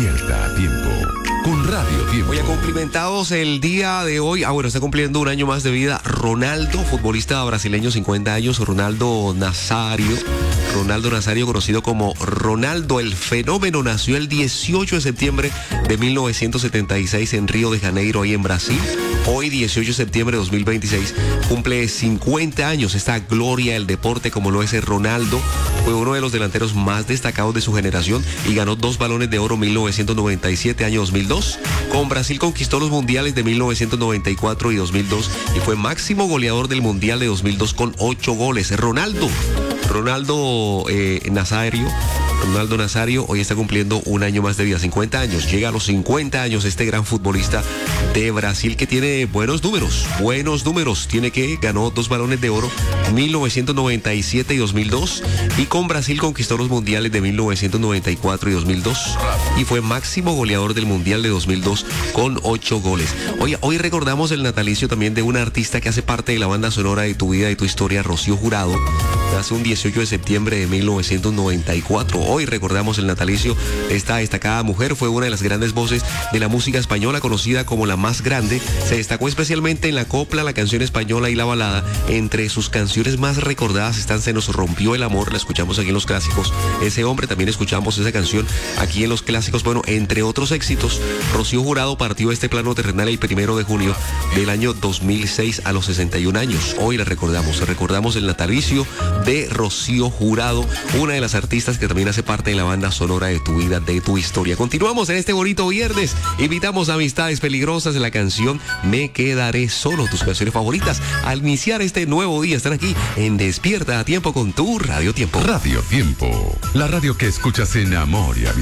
Despierta a tiempo con Radio Tiempo. Oye, cumplimentados el día de hoy. Está cumpliendo un año más de vida Ronaldo, futbolista brasileño, 50 años, Ronaldo Nazário. Ronaldo Nazário, conocido como Ronaldo el Fenómeno, nació el 18 de septiembre de 1976 en Río de Janeiro, ahí en Brasil. Hoy, 18 de septiembre de 2026, cumple 50 años. Esta gloria del deporte, como lo es Ronaldo, fue uno de los delanteros más destacados de su generación y ganó 2 balones de oro 1997, año 2002. Con Brasil conquistó los mundiales de 1994 y 2002 y fue máximo goleador del mundial de 2002 con 8 goles. Ronaldo Nazário hoy está cumpliendo un año más de vida, 50 años. Llega a los 50 años este gran futbolista de Brasil que tiene buenos números. Ganó 2 balones de oro 1997 y 2002 y con Brasil conquistó los mundiales de 1994 y 2002 y fue máximo goleador del mundial de 2002 con 8 goles. Hoy recordamos el natalicio también de una artista que hace parte de la banda sonora de Tu Vida y Tu Historia, Rocío Jurado. Nace un 18 de septiembre de 1994. Hoy recordamos el natalicio de esta destacada mujer. Fue una de las grandes voces de la música española, conocida como la más grande. Se destacó especialmente en la copla, la canción española y la balada. Entre sus canciones más recordadas están Se nos rompió el amor, la escuchamos aquí en los clásicos. Ese hombre, también escuchamos esa canción aquí en los clásicos. Bueno, entre otros éxitos, Rocío Jurado partió este plano terrenal el 1 de junio del año 2006 a los 61 años. Hoy recordamos el natalicio de Rocío Jurado, una de las artistas que también hace parte de la banda sonora de Tu Vida, de Tu Historia. Continuamos en este bonito viernes. Invitamos a Amistades Peligrosas de la canción Me Quedaré Solo, tus canciones favoritas. Al iniciar este nuevo día están aquí en Despierta a Tiempo con tu Radio Tiempo. Radio Tiempo, la radio que escuchas en amor y amistad.